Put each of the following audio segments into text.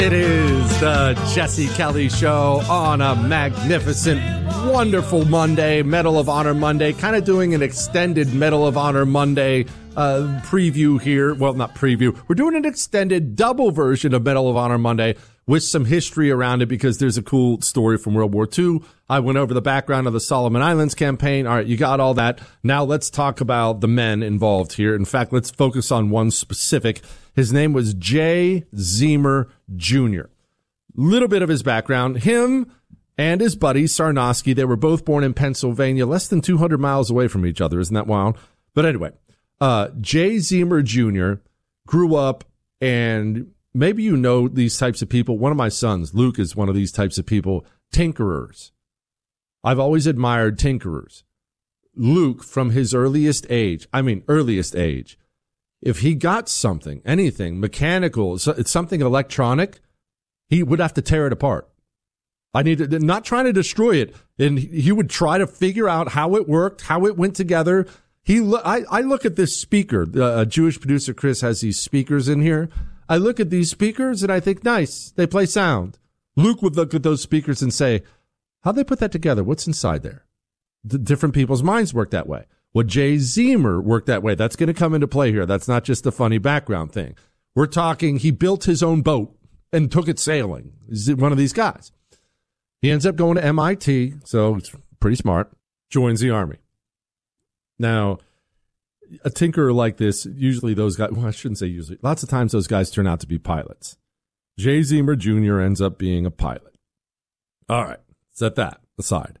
It is the Jesse Kelly Show on a magnificent, wonderful Monday, Medal of Honor Monday, kind of doing an extended Medal of Honor Monday preview here. Well, not preview. We're doing an extended double version of Medal of Honor Monday with some history around it because there's a cool story from World War II. I went over the background of the Solomon Islands campaign. All right, you got all that. Now let's talk about the men involved here. In fact, let's focus on one specific. His name was Jay Ziemer Jr. Little bit of his background. Him and his buddy Sarnosky, they were both born in Pennsylvania, less than 200 miles away from each other. Isn't that wild? But anyway, Jay Ziemer Jr. grew up, and maybe you know these types of people. One of my sons, Luke, is one of these types of people, tinkerers. I've always admired tinkerers. Luke, from his earliest age, if he got something, anything, mechanical, it's something electronic, he would have to tear it apart. Not trying to destroy it. And he would try to figure out how it worked, how it went together. I look at this speaker. A Jewish producer, Chris, has these speakers in here. I look at these speakers and I think, nice, they play sound. Luke would look at those speakers and say, how'd they put that together? What's inside there? The different people's minds work that way. Well, Jay Ziemer worked that way. That's going to come into play here. That's not just a funny background thing. We're talking, he built his own boat and took it sailing. He's one of these guys. He ends up going to MIT, so it's pretty smart, joins the Army. Now, a tinkerer like this, usually those guys, well, I shouldn't say usually, lots of times those guys turn out to be pilots. Jay Ziemer Jr. ends up being a pilot. All right, set that aside.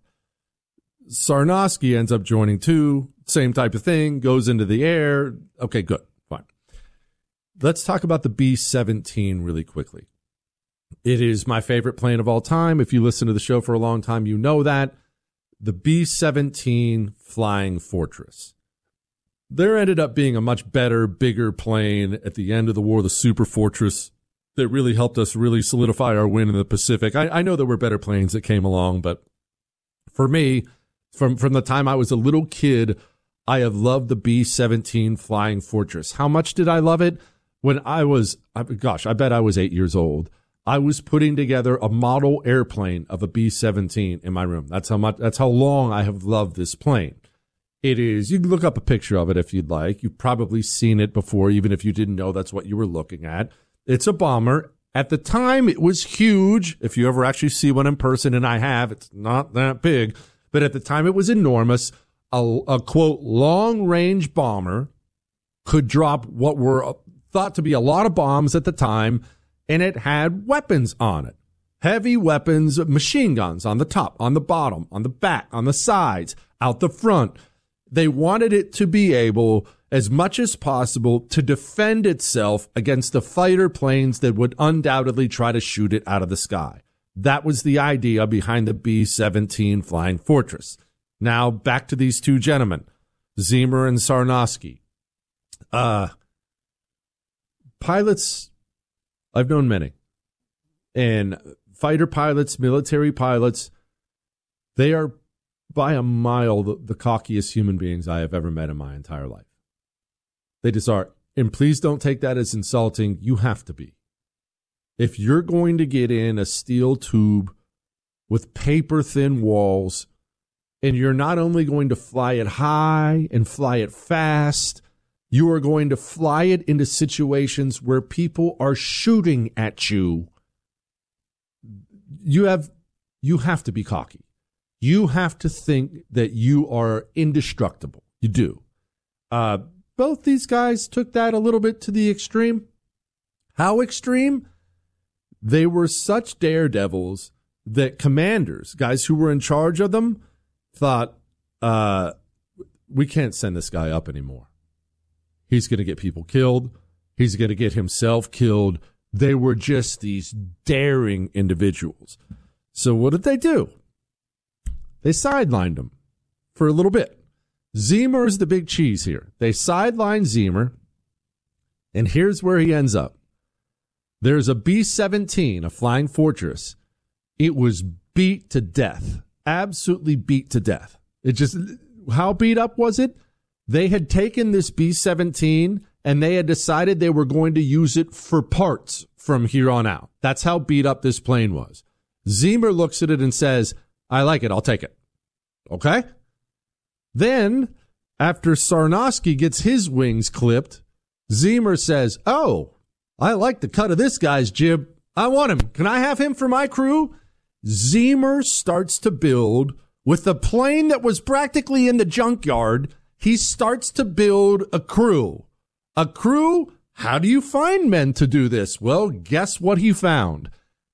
Sarnosky ends up joining too, same type of thing, goes into the air. Okay, good, fine. Let's talk about the B-17 really quickly. It is my favorite plane of all time. If you listen to the show for a long time, you know that. The B-17 Flying Fortress. There ended up being a much better, bigger plane at the end of the war, the Super Fortress, that really helped us really solidify our win in the Pacific. I know there were better planes that came along, but for me, from the time I was a little kid, I have loved the B-17 Flying Fortress. How much did I love it? When I bet I was 8 years old. I was putting together a model airplane of a B-17 in my room. That's how long I have loved this plane. It is, you can look up a picture of it if you'd like. You've probably seen it before, even if you didn't know that's what you were looking at. It's a bomber. At the time, it was huge. If you ever actually see one in person, and I have, it's not that big. But at the time, it was enormous. A quote, long-range bomber could drop what were thought to be a lot of bombs at the time, and it had weapons on it. Heavy weapons, machine guns on the top, on the bottom, on the back, on the sides, out the front. They wanted it to be able, as much as possible, to defend itself against the fighter planes that would undoubtedly try to shoot it out of the sky. That was the idea behind the B-17 Flying Fortress. Now, back to these two gentlemen, Ziemer and Sarnosky. Pilots, I've known many. And fighter pilots, military pilots, they are by a mile the cockiest human beings I have ever met in my entire life. They just are. And please don't take that as insulting. You have to be. If you're going to get in a steel tube with paper-thin walls, and you're not only going to fly it high and fly it fast, you are going to fly it into situations where people are shooting at you. You have to be cocky. You have to think that you are indestructible. You do. Both these guys took that a little bit to the extreme. How extreme? They were such daredevils that commanders, guys who were in charge of them, thought, we can't send this guy up anymore. He's going to get people killed. He's going to get himself killed. They were just these daring individuals. So what did they do? They sidelined him for a little bit. Ziemer is the big cheese here. They sidelined Ziemer, and here's where he ends up. There's a B-17, a Flying Fortress. It was beat to death, absolutely beat to death. It just, how beat up was it? They had taken this B-17 and they had decided they were going to use it for parts from here on out. That's how beat up this plane was. Ziemer looks at it and says, I like it. I'll take it. Okay? Then, after Sarnosky gets his wings clipped, Ziemer says, oh, I like the cut of this guy's jib. I want him. Can I have him for my crew? Ziemer starts to build with the plane that was practically in the junkyard. He starts to build a crew. A crew? How do you find men to do this? Well, guess what he found?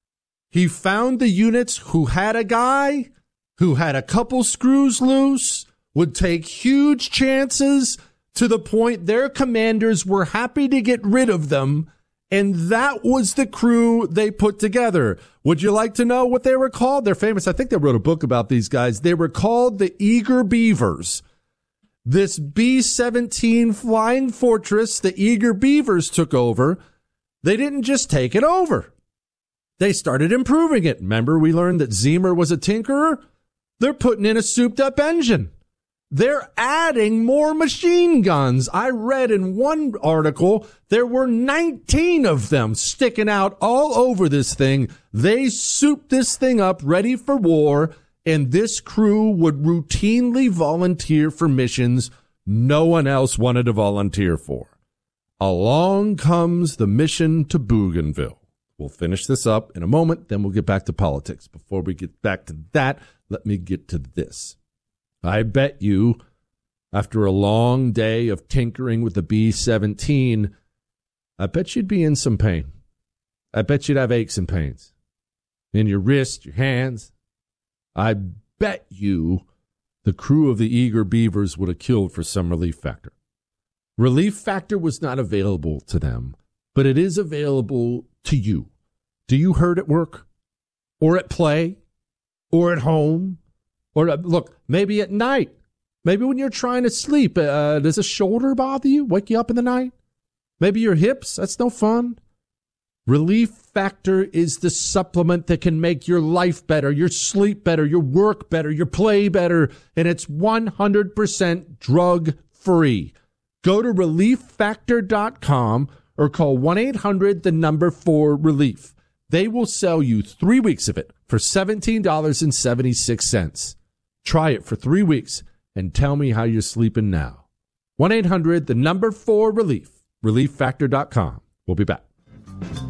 He found the units who had a guy who had a couple screws loose, would take huge chances to the point their commanders were happy to get rid of them. And that was the crew they put together. Would you like to know what they were called? They're famous. I think they wrote a book about these guys. They were called the Eager Beavers. This B-17 Flying Fortress, the Eager Beavers took over. They didn't just take it over. They started improving it. Remember, we learned that Ziemer was a tinkerer? They're putting in a souped-up engine. They're adding more machine guns. I read in one article there were 19 of them sticking out all over this thing. They souped this thing up ready for war, and this crew would routinely volunteer for missions no one else wanted to volunteer for. Along comes the mission to Bougainville. We'll finish this up in a moment, then we'll get back to politics. Before we get back to that, let me get to this. I bet you, after a long day of tinkering with the B-17, I bet you'd be in some pain. I bet you'd have aches and pains in your wrist, your hands. I bet you the crew of the Eager Beavers would have killed for some relief factor. Relief factor was not available to them, but it is available to you. Do you hurt at work or at play or at home? Or look, maybe at night, maybe when you're trying to sleep, does a shoulder bother you, wake you up in the night? Maybe your hips, that's no fun. Relief Factor is the supplement that can make your life better, your sleep better, your work better, your play better, and it's 100% drug-free. Go to ReliefFactor.com or call 1-800-4RELIEF. They will sell you 3 weeks of it for $17.76. Try it for 3 weeks and tell me how you're sleeping now. 1-800-4RELIEF. ReliefFactor.com. We'll be back.